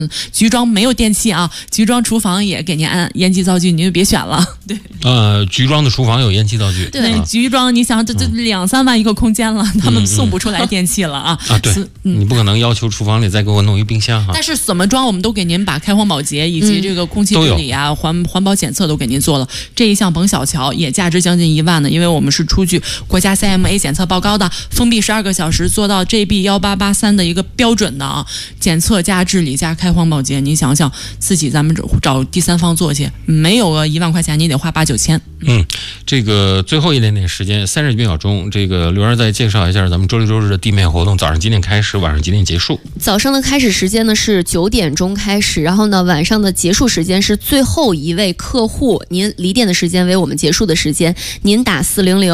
局装没有电器啊，局装厨房也给您安烟机灶具，您就别选了。对， 局装的厨房有烟机灶具。 对，局装你想这2-3万一个空间了，他们送不出来电器了啊。 对，你不可能要求厨房里再给我弄一冰箱哈。 但是怎么装我们都给您把开荒保洁以及这个空气治理啊、环保检测都给您做了。这一项甭小瞧，也价值将近1万呢，因为我们是出具国家 CMA 检测报告的，封闭12个小时做到 GB1883 的一个标准的啊，检测加治理加开荒保洁。您想想自己咱们找第三方做去，没有个1万块钱你得花8-9千。 这个最后一点点时间30秒钟，这个刘儿再介绍一下咱们周六周日的地面活动，早上几点开始，晚上几点结束？ 早上的开始时间呢是9点钟开始，然后呢晚上的结束时间是最后一位客户您离店的时间为我们结束的时间，您打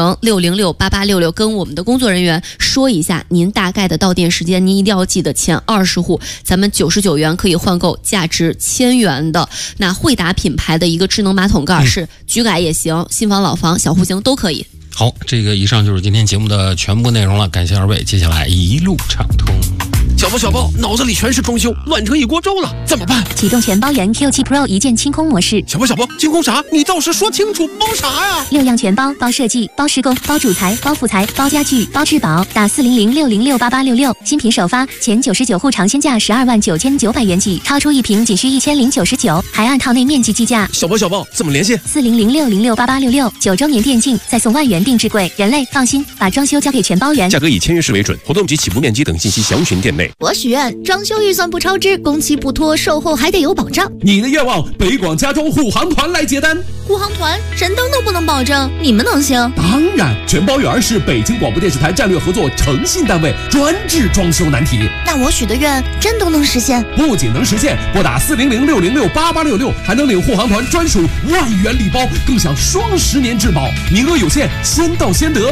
400-606-8866跟我们的工作人员说一下您大概的到店时间，您一定要记得前20户咱们99元可以换购价值1000元的那惠达品牌的一个智能马桶盖，是局改也行，新房老房小户型都可以。 好，这个以上就是今天节目的全部内容了，感谢2位，接下来一路畅通。 小包，脑子里全是装修，乱成一锅粥了，怎么办？ 启动全包原 Q7 Pro 一键清空模式。 小包，清空啥？你倒是说清楚，包啥呀 ？6样全包，包设计，包施工，包主材，包副材，包家具，包质保。打400-606-8866，新品首发，前99户尝鲜价129900元起，超出1瓶仅需1099，还按套内面积计价。 小包，怎么联系 ？400-606-8866，9周年电竞，再送万元定制柜。人类放心，把装修交给全包原， 价格以签约式为准，活动及起步面积等信息详询店内。 我许愿装修预算不超支，工期不拖，售后还得有保障。 你的愿望，北广加州护航团来接单。 护航团神灯都不能保证，你们能行？ 当然，全包圆是北京广播电视台战略合作诚信单位，专治装修难题。 那我许的愿真都能实现？ 不仅能实现，拨打400-606-8866，还能领护航团专属万元礼包，更享双10年质保，名额有限，先到先得。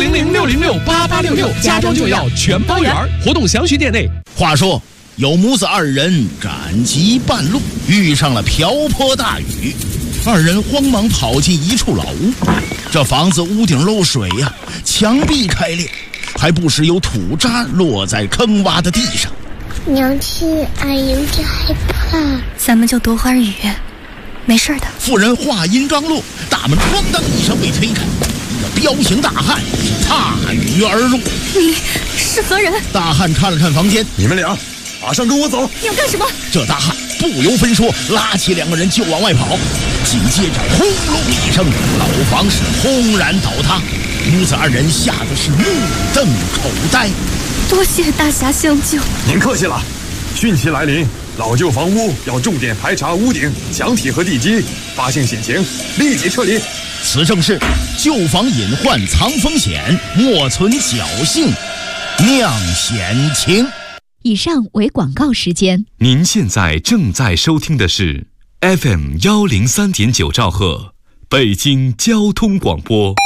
400-606-8866，加州就要全包圆，活动详询店内。 话说，有母子2人赶集半路，遇上了瓢泼大雨，2人慌忙跑进一处老屋。这房子屋顶漏水呀，墙壁开裂，还不时有土渣落在坑洼的地上。 娘亲，俺有点害怕。 咱们就躲会儿雨，没事的。 妇人话音刚落，大门咣当一声被推开，一个彪形大汉踏雨而入。 你是何人？ 大汉看了看房间， 你们俩马上跟我走。 你要干什么？ 这大汉不由分说，拉起2个人就往外跑。紧接着轰隆一声，老房是轰然倒塌，母子2人吓得是目瞪口呆。 多谢大侠相救。 您客气了。汛期来临，老旧房屋要重点排查屋顶、墙体和地基，发现险情立即撤离。 此正是旧房隐患藏风险，莫存侥幸酿险情。 以上为广告时间。 您现在正在收听的是 FM 103.9兆赫，北京交通广播。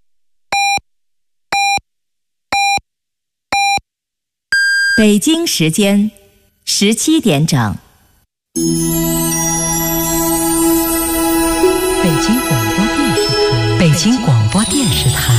北京时间17点整。 北京广播电视台。